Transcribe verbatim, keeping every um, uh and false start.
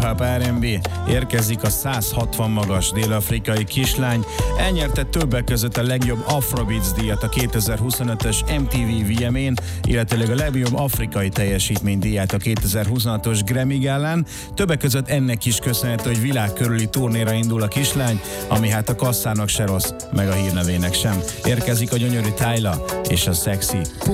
hip-hop er end bé. Érkezik a száz hatvan magas dél-afrikai kislány. Elnyerte többek között a legjobb Afrobeats díjat a kétezer-huszonötös em té vé vé em-én, illetőleg a legjobb afrikai teljesítmény díját a kétezer-huszonhatos Grammy gálán. Többek között ennek is köszönhető, hogy világ körüli turnéra indul a kislány, ami hát a kasszának se rossz, meg a hírnevének sem. Érkezik a gyönyörű Tyla és a szexi